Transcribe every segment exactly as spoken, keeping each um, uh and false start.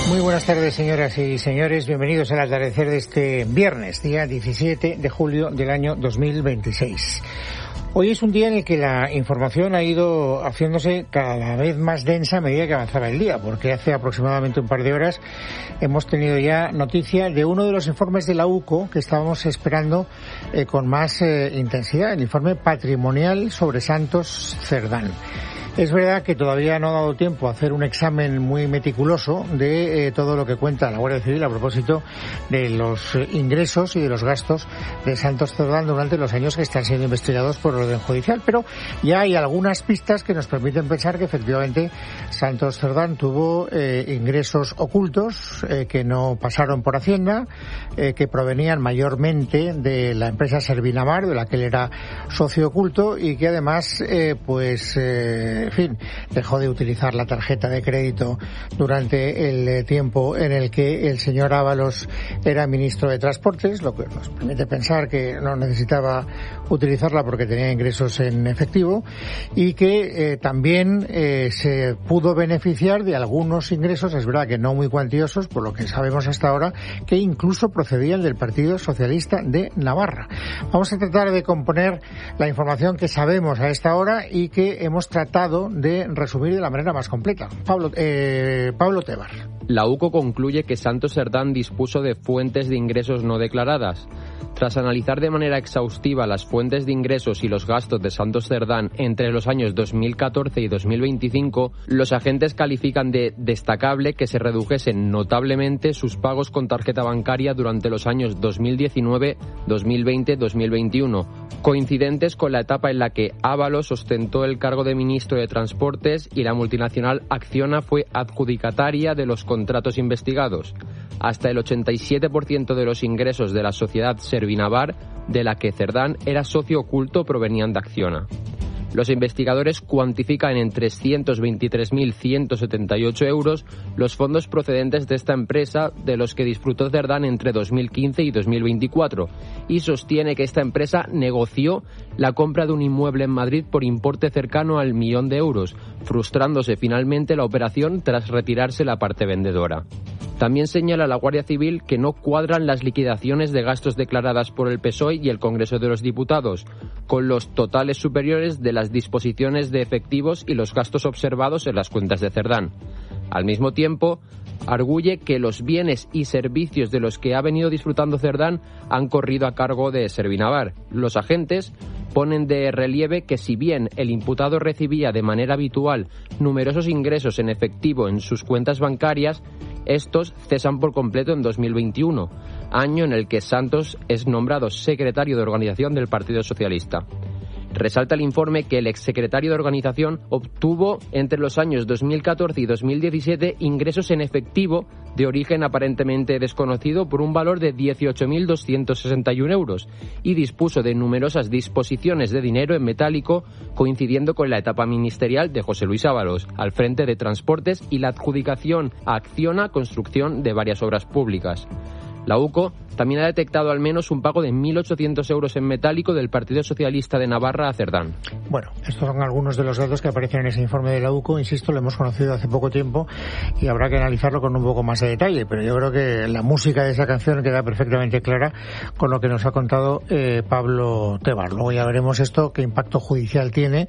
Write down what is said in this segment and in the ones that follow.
Muy buenas tardes, señoras y señores. Bienvenidos al atardecer de este viernes, día diecisiete de julio del año dos mil veintiséis. Hoy es un día en el que la información ha ido haciéndose cada vez más densa a medida que avanzaba el día, porque hace aproximadamente un par de horas hemos tenido ya noticia de uno de los informes de la U C O que estábamos esperando eh, con más eh, intensidad, el informe patrimonial sobre Santos Cerdán. Es verdad que todavía no ha dado tiempo a hacer un examen muy meticuloso de eh, todo lo que cuenta la Guardia Civil a propósito de los eh, ingresos y de los gastos de Santos Cerdán durante los años que están siendo investigados por orden judicial, pero ya hay algunas pistas que nos permiten pensar que efectivamente Santos Cerdán tuvo eh, ingresos ocultos eh, que no pasaron por Hacienda, eh, que provenían mayormente de la empresa Servinamar, de la que él era socio oculto, y que además eh, pues eh, en fin, dejó de utilizar la tarjeta de crédito durante el tiempo en el que el señor Ábalos era ministro de Transportes, lo que nos permite pensar que no necesitaba utilizarla porque tenía ingresos en efectivo, y que eh, también eh, se pudo beneficiar de algunos ingresos, es verdad que no muy cuantiosos, por lo que sabemos hasta ahora, que incluso procedían del Partido Socialista de Navarra. Vamos a tratar de componer la información que sabemos a esta hora y que hemos tratado de resumir de la manera más completa. Pablo, eh, Pablo Tebar. La U C O concluye que Santos Cerdán dispuso de fuentes de ingresos no declaradas. Tras analizar de manera exhaustiva las fuentes de ingresos y los gastos de Santos Cerdán entre los años dos mil catorce y dos mil veinticinco, los agentes califican de destacable que se redujesen notablemente sus pagos con tarjeta bancaria durante los años dos mil diecinueve, dos mil veinte, dos mil veintiuno, coincidentes con la etapa en la que Ábalos ostentó el cargo de ministro de Transportes y la multinacional Acciona fue adjudicataria de los contratos investigados. Hasta el ochenta y siete por ciento de los ingresos de la sociedad Servinamar, de la que Cerdán era socio oculto, provenían de Acciona. Los investigadores cuantifican en trescientos veintitrés mil ciento setenta y ocho euros los fondos procedentes de esta empresa de los que disfrutó Cerdán entre dos mil quince y dos mil veinticuatro, y sostiene que esta empresa negoció la compra de un inmueble en Madrid por importe cercano al millón de euros, frustrándose finalmente la operación tras retirarse la parte vendedora. También señala la Guardia Civil que no cuadran las liquidaciones de gastos declaradas por el P S O E y el Congreso de los Diputados, con los totales superiores de las disposiciones de efectivos y los gastos observados en las cuentas de Cerdán. Al mismo tiempo, arguye que los bienes y servicios de los que ha venido disfrutando Cerdán han corrido a cargo de Servinamar. Los agentes ponen de relieve que si bien el imputado recibía de manera habitual numerosos ingresos en efectivo en sus cuentas bancarias, estos cesan por completo en dos mil veintiuno, año en el que Santos es nombrado secretario de organización del Partido Socialista. Resalta el informe que el exsecretario de Organización obtuvo entre los años dos mil catorce y dos mil diecisiete ingresos en efectivo de origen aparentemente desconocido por un valor de dieciocho mil doscientos sesenta y uno euros y dispuso de numerosas disposiciones de dinero en metálico, coincidiendo con la etapa ministerial de José Luis Ábalos al frente de Transportes y la adjudicación a Acciona construcción de varias obras públicas. La U C O también ha detectado al menos un pago de mil ochocientos euros en metálico del Partido Socialista de Navarra a Cerdán. Bueno, estos son algunos de los datos que aparecen en ese informe de la U C O. Insisto, lo hemos conocido hace poco tiempo y habrá que analizarlo con un poco más de detalle, pero yo creo que la música de esa canción queda perfectamente clara con lo que nos ha contado eh, Pablo Tebar. Luego ya veremos esto, qué impacto judicial tiene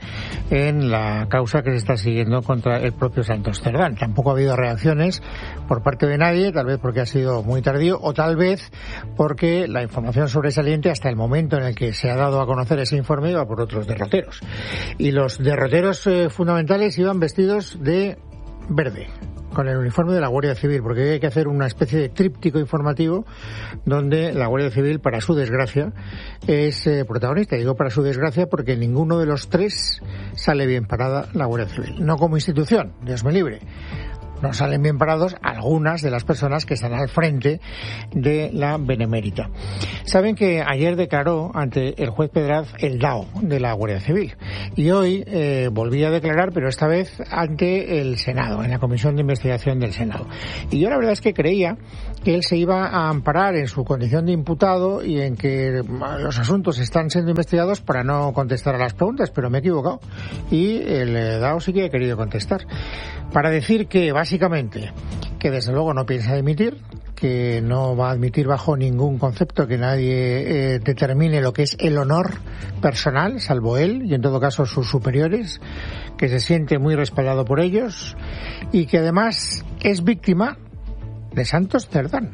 en la causa que se está siguiendo contra el propio Santos Cerdán. Tampoco ha habido reacciones por parte de nadie, tal vez porque ha sido muy tardío o tal vez porque la información sobresaliente hasta el momento en el que se ha dado a conocer ese informe iba por otros derroteros. Y los derroteros eh, fundamentales iban vestidos de verde, con el uniforme de la Guardia Civil, porque hay que hacer una especie de tríptico informativo donde la Guardia Civil, para su desgracia, es eh, protagonista. Digo para su desgracia porque ninguno de los tres sale bien parada la Guardia Civil. No como institución, Dios me libre. No salen bien parados algunas de las personas que están al frente de la Benemérita. Saben que ayer declaró ante el juez Pedraz el D A O de la Guardia Civil y hoy eh, volvía a declarar, pero esta vez ante el Senado, en la Comisión de Investigación del Senado. Y yo la verdad es que creía que él se iba a amparar en su condición de imputado y en que los asuntos están siendo investigados para no contestar a las preguntas, pero me he equivocado. Y el D A O sí que ha querido contestar para decir que básicamente que desde luego no piensa dimitir, que no va a admitir bajo ningún concepto que nadie eh, determine lo que es el honor personal, salvo él y en todo caso sus superiores, que se siente muy respaldado por ellos y que además es víctima de Santos Cerdán.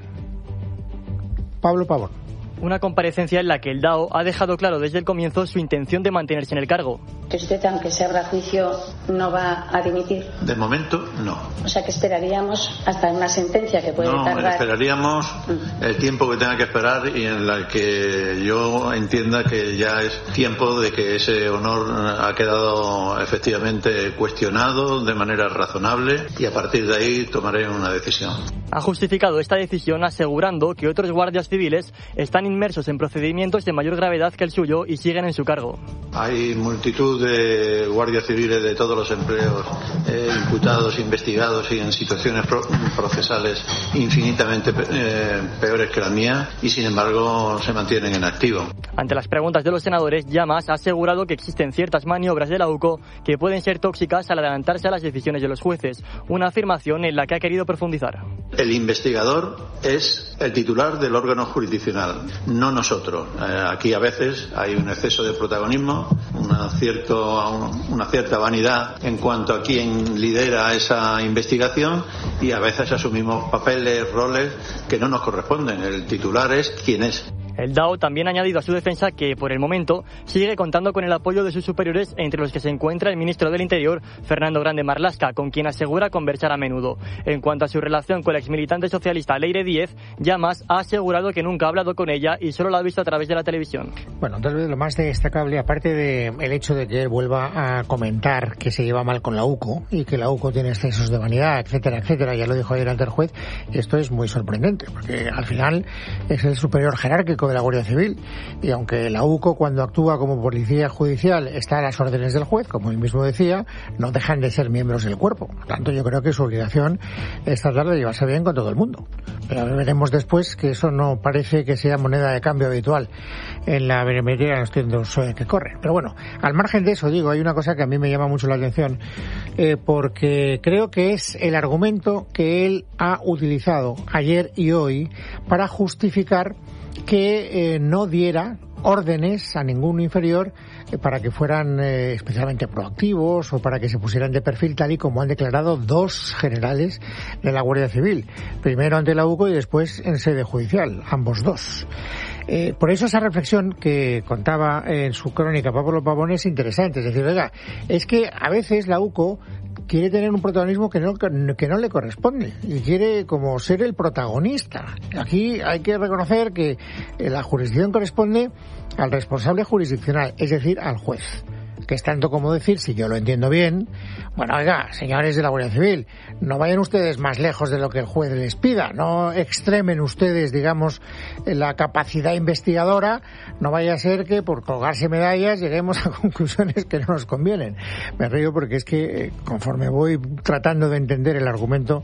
Pablo Pavón. Una comparecencia en la que el D A O ha dejado claro desde el comienzo su intención de mantenerse en el cargo. ¿Que usted, aunque se abra juicio, no va a dimitir? De momento, no. O sea, que esperaríamos hasta una sentencia que puede no, tardar... No, esperaríamos mm. el tiempo que tenga que esperar y en el que yo entienda que ya es tiempo de que ese honor ha quedado efectivamente cuestionado de manera razonable y a partir de ahí tomaré una decisión. Ha justificado esta decisión asegurando que otros guardias civiles están inmersos en procedimientos de mayor gravedad que el suyo y siguen en su cargo. Hay multitud de guardias civiles de todos los empleos eh, imputados, investigados y en situaciones pro- procesales infinitamente eh, peores que la mía y sin embargo se mantienen en activo. Ante las preguntas de los senadores, Llamas ha asegurado que existen ciertas maniobras de la U C O que pueden ser tóxicas al adelantarse a las decisiones de los jueces, una afirmación en la que ha querido profundizar. El investigador es el titular del órgano jurisdiccional, no nosotros. Eh, aquí a veces hay un exceso de protagonismo, una, cierto, una cierta vanidad en cuanto a quién lidera esa investigación y a veces asumimos papeles, roles que no nos corresponden. El titular es quien es. El D A O también ha añadido a su defensa que, por el momento, sigue contando con el apoyo de sus superiores, entre los que se encuentra el ministro del Interior, Fernando Grande Marlaska, con quien asegura conversar a menudo. En cuanto a su relación con la exmilitante socialista Leire Díez, Llamas ha asegurado que nunca ha hablado con ella y solo la ha visto a través de la televisión. Bueno, tal vez lo más destacable, aparte del hecho de que él vuelva a comentar que se lleva mal con la U C O y que la U C O tiene excesos de vanidad, etcétera, etcétera, ya lo dijo ayer ante el juez, esto es muy sorprendente, porque al final es el superior jerárquico de la Guardia Civil y aunque la U C O cuando actúa como policía judicial está a las órdenes del juez, como él mismo decía, no dejan de ser miembros del cuerpo. Por tanto, yo creo que su obligación es tratar de llevarse bien con todo el mundo. Pero veremos después que eso no parece que sea moneda de cambio habitual en la benemería de los tiempos que corren. Pero bueno, al margen de eso, digo, hay una cosa que a mí me llama mucho la atención eh, porque creo que es el argumento que él ha utilizado ayer y hoy para justificar que eh, no diera órdenes a ningún inferior eh, para que fueran eh, especialmente proactivos o para que se pusieran de perfil tal y como han declarado dos generales de la Guardia Civil, primero ante la U C O y después en sede judicial, ambos dos. Eh, por eso esa reflexión que contaba en su crónica Pablo Pavón es interesante, es decir, oiga, es que a veces la U C O quiere tener un protagonismo que no, que no le corresponde y quiere como ser el protagonista. Aquí hay que reconocer que la jurisdicción corresponde al responsable jurisdiccional, es decir, al juez. Que es tanto como decir, si yo lo entiendo bien, bueno, oiga, señores de la Guardia Civil, no vayan ustedes más lejos de lo que el juez les pida, no extremen ustedes, digamos, la capacidad investigadora, no vaya a ser que por colgarse medallas lleguemos a conclusiones que no nos convienen. Me río porque es que conforme voy tratando de entender el argumento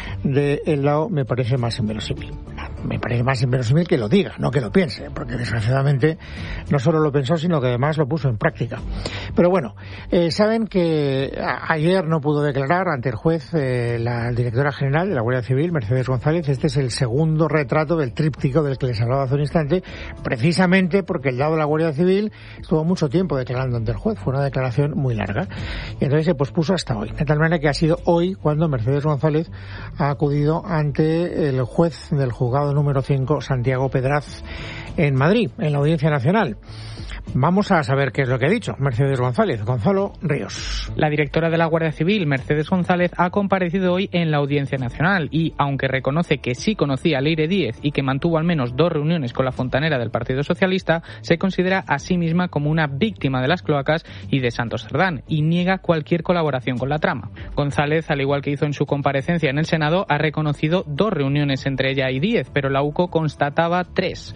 de el D A O, me parece más inverosímil. Me parece más inverosímil que lo diga, no que lo piense, porque desgraciadamente no solo lo pensó, sino que además lo puso en práctica. Pero bueno, eh, saben que a- ayer no pudo declarar ante el juez eh, la directora general de la Guardia Civil, Mercedes González. Este es el segundo retrato del tríptico del que les hablaba hace un instante, precisamente porque el D A O de la Guardia Civil estuvo mucho tiempo declarando ante el juez. Fue una declaración muy larga y entonces se pospuso hasta hoy. De tal manera que ha sido hoy cuando Mercedes González ha acudido ante el juez del juzgado número cinco, Santiago Pedraz, en Madrid, en la Audiencia Nacional. Vamos a saber qué es lo que ha dicho Mercedes González. Gonzalo Ríos. La directora de la Guardia Civil, Mercedes González, ha comparecido hoy en la Audiencia Nacional y, aunque reconoce que sí conocía a Leire Díez y que mantuvo al menos dos reuniones con la fontanera del Partido Socialista, se considera a sí misma como una víctima de las cloacas y de Santos Cerdán y niega cualquier colaboración con la trama. González, al igual que hizo en su comparecencia en el Senado, ha reconocido dos reuniones entre ella y Díez, pero la U C O constataba tres. Según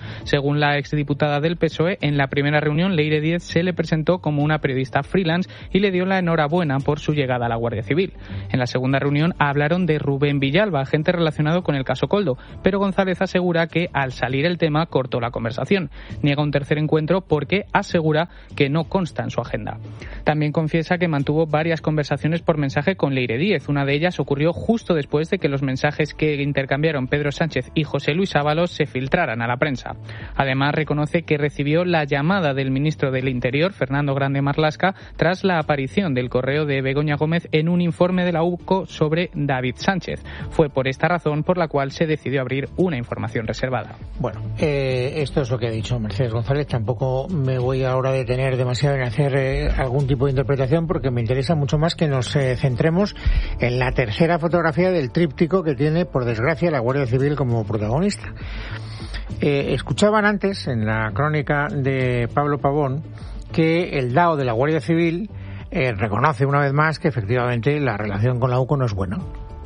Según la exdiputada del P S O E, en la primera reunión Leire Díez se le presentó como una periodista freelance y le dio la enhorabuena por su llegada a la Guardia Civil. En la segunda reunión hablaron de Rubén Villalba, agente relacionado con el caso Koldo, pero González asegura que al salir el tema cortó la conversación. Niega un tercer encuentro porque asegura que no consta en su agenda. También confiesa que mantuvo varias conversaciones por mensaje con Leire Díez. Una de ellas ocurrió justo después de que los mensajes que intercambiaron Pedro Sánchez y José Luis Ábalos se filtraran a la prensa. Además, reconoce que recibió la llamada del ministro del Interior, Fernando Grande Marlaska, tras la aparición del correo de Begoña Gómez en un informe de la U C O sobre David Sánchez. Fue por esta razón por la cual se decidió abrir una información reservada. Bueno, eh, esto es lo que ha dicho Mercedes González. Tampoco me voy ahora a detener demasiado en hacer eh, algún tipo de interpretación porque me interesa mucho más que nos eh, centremos en la tercera fotografía del tríptico que tiene, por desgracia, la Guardia Civil como protagonista. Eh, escuchaban antes, en la crónica de Pablo Pavón, que el D A O de la Guardia Civil eh, reconoce una vez más que efectivamente la relación con la U C O no es buena.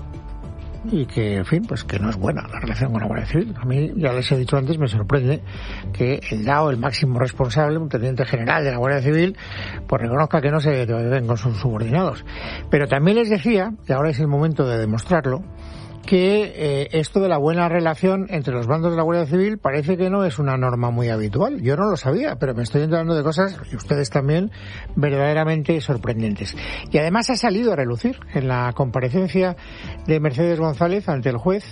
Y que, en fin, pues que no es buena la relación con la Guardia Civil. A mí, ya les he dicho antes, me sorprende que el D A O, el máximo responsable, un teniente general de la Guardia Civil, pues reconozca que no se ven con sus subordinados. Pero también les decía, y ahora es el momento de demostrarlo, que eh, esto de la buena relación entre los bandos de la Guardia Civil parece que no es una norma muy habitual. Yo no lo sabía, pero me estoy enterando de cosas, y ustedes también, verdaderamente sorprendentes. Y además ha salido a relucir en la comparecencia de Mercedes González ante el juez.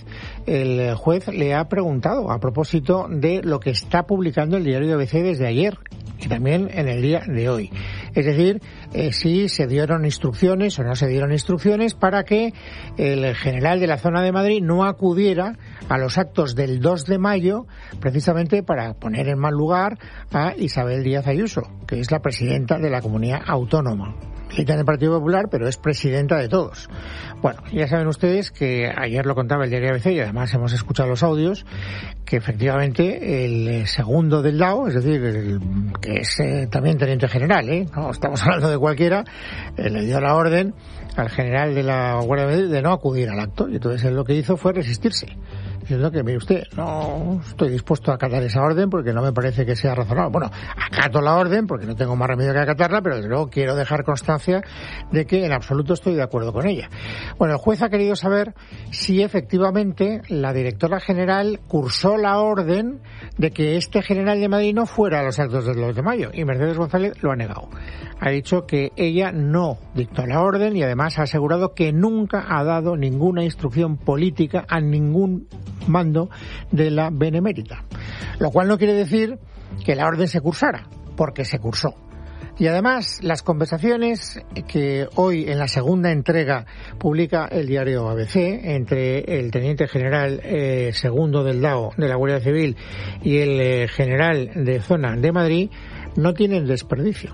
El juez le ha preguntado a propósito de lo que está publicando el diario A B C desde ayer y también en el día de hoy. Es decir, eh, si se dieron instrucciones o no se dieron instrucciones para que el general de la zona de Madrid no acudiera a los actos del dos de mayo, precisamente para poner en mal lugar a Isabel Díaz Ayuso, que es la presidenta de la comunidad autónoma. Milita en el Partido Popular, pero es presidenta de todos. Bueno, ya saben ustedes que ayer lo contaba el diario A B C y además hemos escuchado los audios, que efectivamente el segundo del D A O, es decir, el, que es eh, también teniente general, ¿eh? No estamos hablando de cualquiera, eh, le dio la orden al general de la Guardia Civil de no acudir al acto, y entonces él lo que hizo fue resistirse, diciendo que, mire usted, no estoy dispuesto a acatar esa orden porque no me parece que sea razonable. Bueno, acato la orden porque no tengo más remedio que acatarla, pero desde luego quiero dejar constancia de que en absoluto estoy de acuerdo con ella. Bueno, el juez ha querido saber si efectivamente la directora general cursó la orden de que este general de Madrid no fuera a los actos del dos de mayo, y Mercedes González lo ha negado. Ha dicho que ella no dictó la orden y además ha asegurado que nunca ha dado ninguna instrucción política a ningún mando de la Benemérita. Lo cual no quiere decir que la orden se cursara, porque se cursó. Y además, las conversaciones que hoy en la segunda entrega publica el diario A B C entre el teniente general eh, segundo del D A O de la Guardia Civil y el eh, general de zona de Madrid no tienen desperdicio.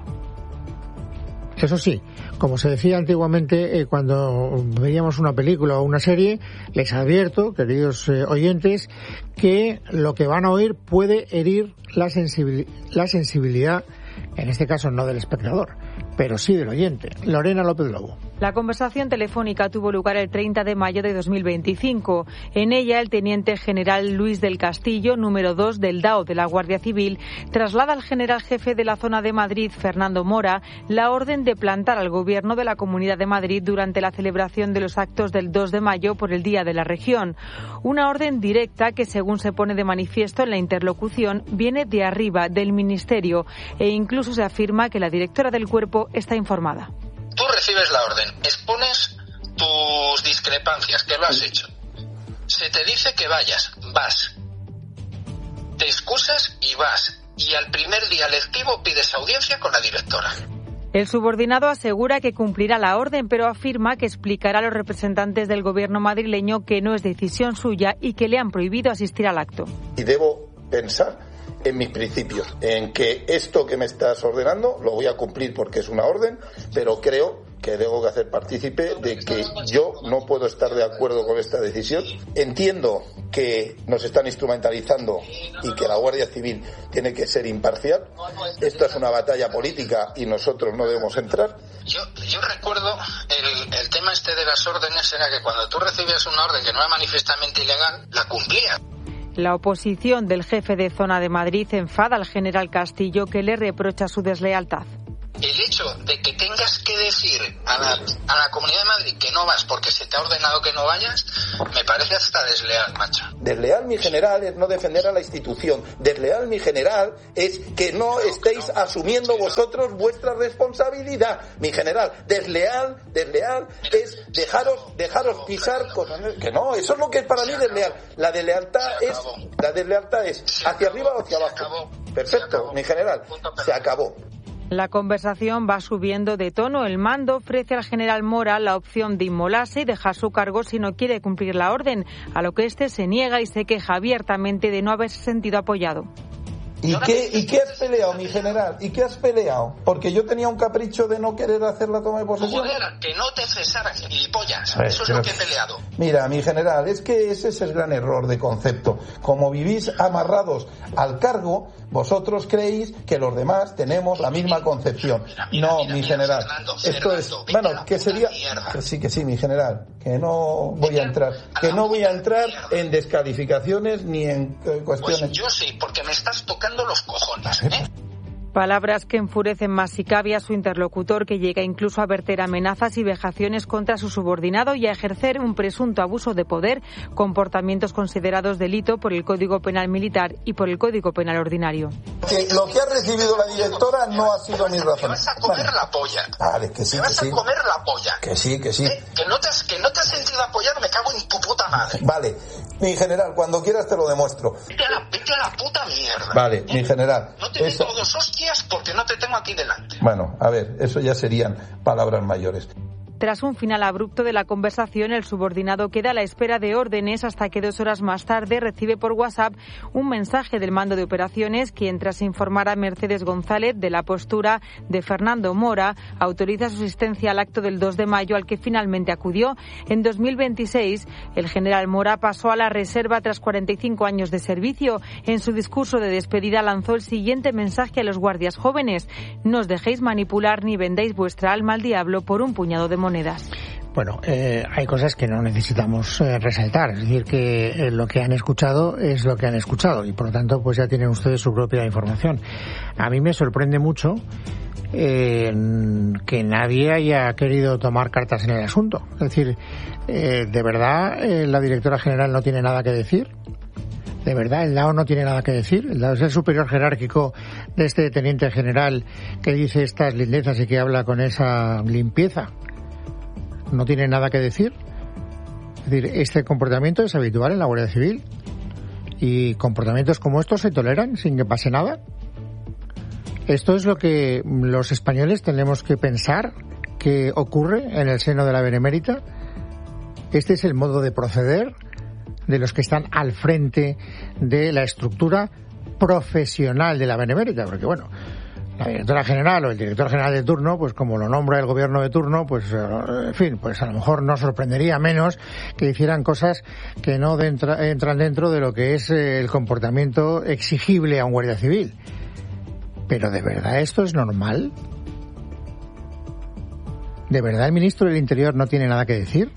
Eso sí, como se decía antiguamente eh, cuando veíamos una película o una serie, les advierto, queridos eh, oyentes, que lo que van a oír puede herir la, sensibil- la sensibilidad, en este caso no del espectador, pero sí del oyente. Lorena López Lobo. La conversación telefónica tuvo lugar el treinta de mayo de dos mil veinticinco. En ella, el teniente general Luis del Castillo, número dos del D A O de la Guardia Civil, traslada al general jefe de la zona de Madrid, Fernando Mora, la orden de plantar al gobierno de la Comunidad de Madrid durante la celebración de los actos del dos de mayo por el Día de la Región. Una orden directa que, según se pone de manifiesto en la interlocución, viene de arriba, del Ministerio, e incluso se afirma que la directora del cuerpo está informada. Tú recibes la orden, expones tus discrepancias, que lo has hecho. Se te dice que vayas, vas. Te excusas y vas. Y al primer día lectivo pides audiencia con la directora. El subordinado asegura que cumplirá la orden, pero afirma que explicará a los representantes del gobierno madrileño que no es decisión suya y que le han prohibido asistir al acto. Y debo pensar en mis principios, en que esto que me estás ordenando lo voy a cumplir porque es una orden, pero creo que debo que hacer partícipe de que yo no puedo estar de acuerdo con esta decisión. Entiendo que nos están instrumentalizando y que la Guardia Civil tiene que ser imparcial. Esto es una batalla política y nosotros no debemos entrar. Yo, yo recuerdo el, el tema este de las órdenes era que cuando tú recibías una orden que no era manifiestamente ilegal, la cumplías. La oposición del jefe de zona de Madrid enfada al general Castillo, que le reprocha su deslealtad. El hecho de que tengas que decir a la, a la Comunidad de Madrid que no vas porque se te ha ordenado que no vayas, me parece hasta desleal, macho. Desleal, mi general, es no defender a la institución. Desleal, mi general, es que no, no estéis que no, asumiendo que vosotros no. vuestra responsabilidad. Mi general, desleal, desleal es dejaros, dejaros pisar cosas. Que no, eso es lo que es para mí desleal. La deslealtad es, la deslealtad es hacia arriba o hacia abajo. Perfecto, mi general, se acabó. La conversación va subiendo de tono. El mando ofrece al general Mora la opción de inmolarse y dejar su cargo si no quiere cumplir la orden, a lo que éste se niega y se queja abiertamente de no haberse sentido apoyado. ¿Y qué, ¿Y qué has peleado, mi general? ¿Y qué has peleado? Porque yo tenía un capricho de no querer hacer la toma de posesión. Joder, que no te cesaran, gilipollas. Ver, Eso es lo que he peleado. Mira, mi general, es que ese es el gran error de concepto. Como vivís amarrados al cargo, vosotros creéis que los demás tenemos la misma concepción. Mira, mira, no, mira, mi mira, general. Fernando, Esto Fernando, es, bueno, que sería, que sí, que sí, mi general, que no voy a entrar, que no voy a entrar en descalificaciones ni en eh, cuestiones. Pues yo sí, porque me estás tocando los cojones, ¿eh? Palabras que enfurecen más si cabe a su interlocutor, que llega incluso a verter amenazas y vejaciones contra su subordinado y a ejercer un presunto abuso de poder, comportamientos considerados delito por el Código Penal Militar y por el Código Penal Ordinario. Que lo que ha recibido la directora no ha sido mi razón. Me vas a comer vale. la polla. Vale, que sí, me vas que a sí. comer la polla. Que sí, que sí. ¿Eh? Que, no te has, que no te has sentido apoyado, me cago en tu puta madre. Vale, mi general, cuando quieras te lo demuestro. Vete a la, vete a la puta mierda. Vale, ¿eh? mi general. No te eso... meto dos hostias porque no te tengo aquí delante. Bueno, a ver, eso ya serían palabras mayores. Tras un final abrupto de la conversación, el subordinado queda a la espera de órdenes hasta que dos horas más tarde recibe por WhatsApp un mensaje del mando de operaciones, quien, tras informar a Mercedes González de la postura de Fernando Mora, autoriza su asistencia al acto del dos de mayo al que finalmente acudió. En dos mil veintiséis, el general Mora pasó a la reserva tras cuarenta y cinco años de servicio. En su discurso de despedida lanzó el siguiente mensaje a los guardias jóvenes: no os dejéis manipular ni vendéis vuestra alma al diablo por un puñado de monedas. Monedas. Bueno, eh, hay cosas que no necesitamos eh, resaltar, es decir, que eh, lo que han escuchado es lo que han escuchado y por lo tanto pues ya tienen ustedes su propia información. A mí me sorprende mucho eh, que nadie haya querido tomar cartas en el asunto. Es decir, eh, ¿de verdad eh, la directora general no tiene nada que decir? ¿De verdad el D A O no tiene nada que decir? El D A O es el superior jerárquico de este teniente general que dice estas lindezas y que habla con esa limpieza. ¿No tiene nada que decir? Es decir, este comportamiento es habitual en la Guardia Civil y comportamientos como estos se toleran sin que pase nada. Esto es lo que los españoles tenemos que pensar que ocurre en el seno de la Benemérita. Este es el modo de proceder de los que están al frente de la estructura profesional de la Benemérita, porque bueno, la directora general o el director general de turno, pues como lo nombra el gobierno de turno, pues en fin, pues a lo mejor no sorprendería menos que hicieran cosas que no dentro, entran dentro de lo que es el comportamiento exigible a un guardia civil. Pero ¿de verdad esto es normal? ¿De verdad el ministro del Interior no tiene nada que decir?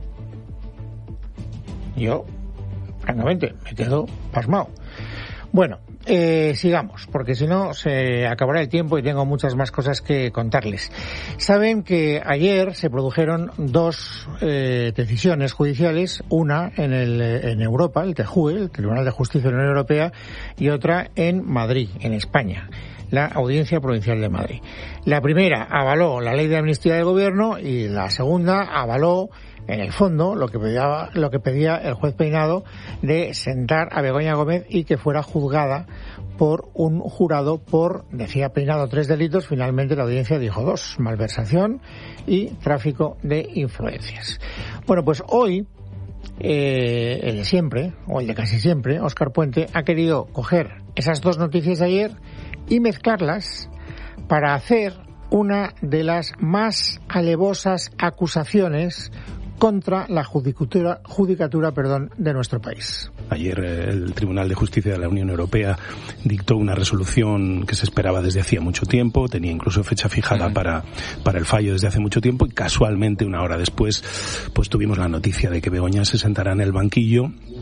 Yo, francamente, me quedo pasmado. Bueno, eh, sigamos, porque si no se acabará el tiempo y tengo muchas más cosas que contarles. Saben que ayer se produjeron dos eh, decisiones judiciales, una en, el, en Europa, el T J U E, el Tribunal de Justicia de la Unión Europea, y otra en Madrid, en España, la Audiencia Provincial de Madrid. La primera avaló la ley de amnistía del Gobierno y la segunda avaló, en el fondo, lo que pedía, lo que pedía el juez Peinado de sentar a Begoña Gómez y que fuera juzgada por un jurado por, decía Peinado, tres delitos. Finalmente la audiencia dijo dos: malversación y tráfico de influencias. Bueno, pues hoy eh, el de siempre, o el de casi siempre, Óscar Puente, ha querido coger esas dos noticias de ayer y mezclarlas para hacer una de las más alevosas acusaciones contra la judicatura, judicatura perdón, de nuestro país. Ayer el Tribunal de Justicia de la Unión Europea dictó una resolución que se esperaba desde hacía mucho tiempo, tenía incluso fecha fijada uh-huh. para, para el fallo desde hace mucho tiempo, y casualmente una hora después pues tuvimos la noticia de que Begoña se sentará en el banquillo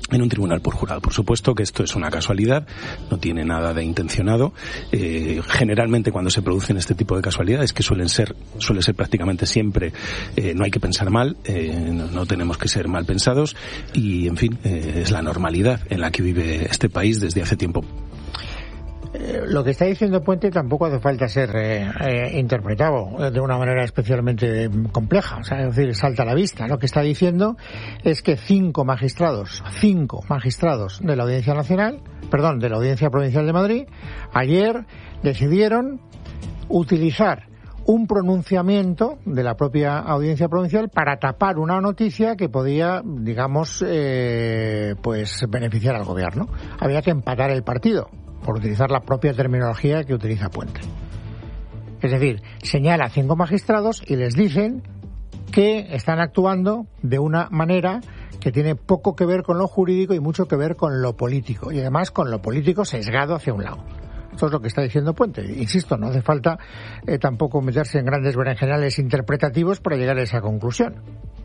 en un tribunal por jurado. Por supuesto que esto es una casualidad, no tiene nada de intencionado. Eh, generalmente cuando se producen este tipo de casualidades, que suelen ser, suele ser prácticamente siempre, eh, no hay que pensar mal, eh, no, no tenemos que ser mal pensados y, en fin, eh, es la normalidad en la que vive este país desde hace tiempo. Lo que está diciendo Puente tampoco hace falta ser eh, eh, interpretado de una manera especialmente compleja, o sea, es decir, salta a la vista. Lo que está diciendo es que cinco magistrados, cinco magistrados de la Audiencia Nacional, perdón, de la Audiencia Provincial de Madrid, ayer decidieron utilizar un pronunciamiento de la propia Audiencia Provincial para tapar una noticia que podía, digamos, eh, pues beneficiar al gobierno. Había que empatar el partido, por utilizar la propia terminología que utiliza Puente. Es decir, señala a cinco magistrados y les dicen que están actuando de una manera que tiene poco que ver con lo jurídico y mucho que ver con lo político, y además con lo político sesgado hacia un lado. Esto es lo que está diciendo Puente. Insisto, no hace falta eh, tampoco meterse en grandes berenjenales interpretativos para llegar a esa conclusión.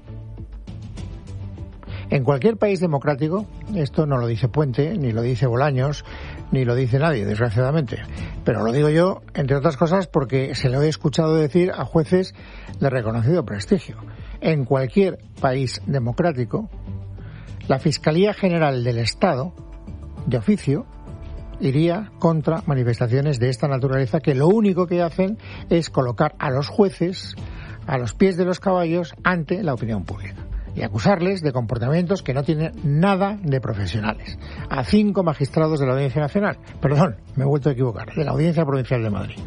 En cualquier país democrático, esto no lo dice Puente, ni lo dice Bolaños, ni lo dice nadie, desgraciadamente. Pero lo digo yo, entre otras cosas, porque se lo he escuchado decir a jueces de reconocido prestigio. En cualquier país democrático, la Fiscalía General del Estado, de oficio, iría contra manifestaciones de esta naturaleza que lo único que hacen es colocar a los jueces a los pies de los caballos ante la opinión pública y acusarles de comportamientos que no tienen nada de profesionales. A cinco magistrados de la Audiencia Nacional, perdón, me he vuelto a equivocar, de la Audiencia Provincial de Madrid.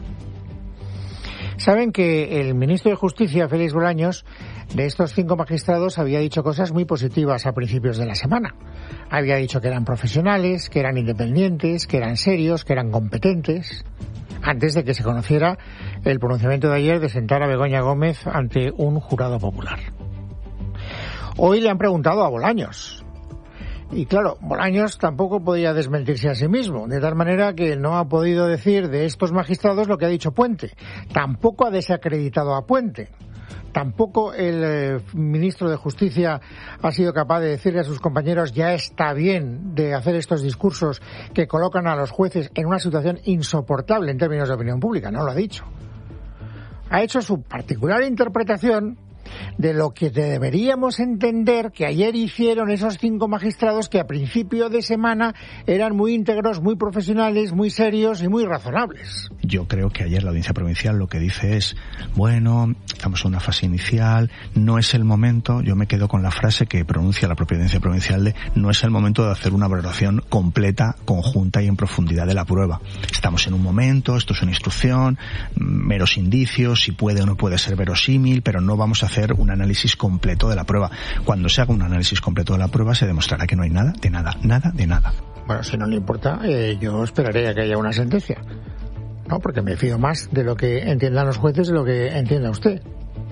Saben que el ministro de Justicia, Félix Bolaños, de estos cinco magistrados había dicho cosas muy positivas a principios de la semana. Había dicho que eran profesionales, que eran independientes, que eran serios, que eran competentes, antes de que se conociera el pronunciamiento de ayer de sentar a Begoña Gómez ante un jurado popular. Hoy le han preguntado a Bolaños. Y claro, Bolaños tampoco podía desmentirse a sí mismo, de tal manera que no ha podido decir de estos magistrados lo que ha dicho Puente. Tampoco ha desacreditado a Puente. Tampoco el eh, ministro de Justicia ha sido capaz de decirle a sus compañeros ya está bien de hacer estos discursos que colocan a los jueces en una situación insoportable en términos de opinión pública. No lo ha dicho. Ha hecho su particular interpretación de lo que deberíamos entender que ayer hicieron esos cinco magistrados que a principio de semana eran muy íntegros, muy profesionales, muy serios y muy razonables. Yo creo que ayer la Audiencia Provincial lo que dice es, bueno, estamos en una fase inicial, no es el momento, yo me quedo con la frase que pronuncia la propia Audiencia Provincial de no es el momento de hacer una valoración completa, conjunta y en profundidad de la prueba. Estamos en un momento, esto es una instrucción, meros indicios, si puede o no puede ser verosímil, pero no vamos a hacer un análisis completo de la prueba. Cuando se haga un análisis completo de la prueba se demostrará que no hay nada, de nada, nada, de nada. Bueno, si no le importa, eh, yo esperaré a que haya una sentencia. No, porque me fío más de lo que entiendan los jueces de lo que entienda usted.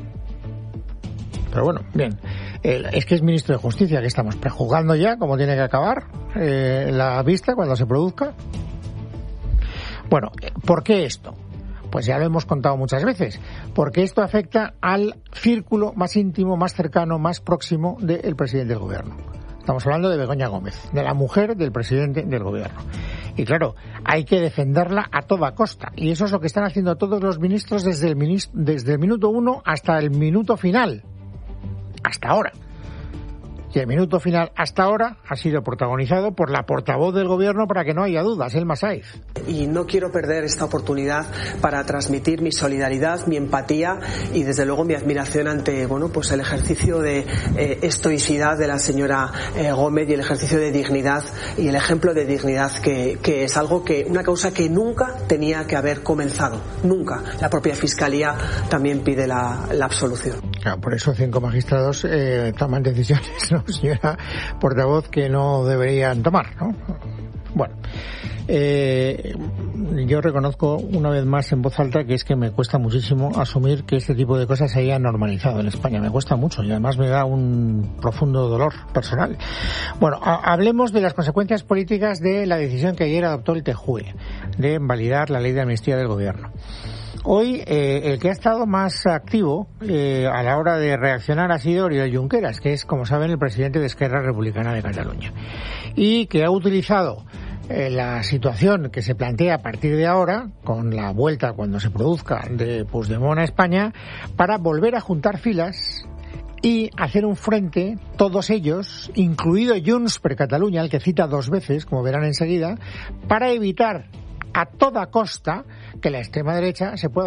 Pero bueno, bien. Eh, es que es ministro de Justicia, que estamos prejuzgando ya cómo tiene que acabar eh, la vista cuando se produzca. Bueno, ¿por qué esto? Pues ya lo hemos contado muchas veces, porque esto afecta al círculo más íntimo, más cercano, más próximo del presidente del gobierno. Estamos hablando de Begoña Gómez, de la mujer del presidente del gobierno. Y claro, hay que defenderla a toda costa. Y eso es lo que están haciendo todos los ministros desde el, minist- desde el minuto uno hasta el minuto final. Hasta ahora. Y el minuto final hasta ahora ha sido protagonizado por la portavoz del gobierno, para que no haya dudas, Elma Saiz. Y no quiero perder esta oportunidad para transmitir mi solidaridad, mi empatía y desde luego mi admiración ante, bueno, pues el ejercicio de eh, estoicidad de la señora eh, Gómez y el ejercicio de dignidad y el ejemplo de dignidad que, que es algo que, una causa que nunca tenía que haber comenzado, nunca. La propia Fiscalía también pide la, la absolución. Claro, por eso cinco magistrados eh, toman decisiones, ¿no, señora portavoz, que no deberían tomar, ¿no? Bueno, eh, yo reconozco una vez más en voz alta que es que me cuesta muchísimo asumir que este tipo de cosas se haya normalizado en España. Me cuesta mucho y además me da un profundo dolor personal. Bueno, a- hablemos de las consecuencias políticas de la decisión que ayer adoptó el T J U E de validar la ley de amnistía del gobierno. Hoy eh, el que ha estado más activo eh, a la hora de reaccionar ha sido Oriol Junqueras, que es, como saben, el presidente de Esquerra Republicana de Cataluña, y que ha utilizado eh, la situación que se plantea a partir de ahora, con la vuelta cuando se produzca de Puigdemont a España, para volver a juntar filas y hacer un frente, todos ellos, incluido Junts per Catalunya, el que cita dos veces, como verán enseguida, para evitar a toda costa que la extrema derecha se pueda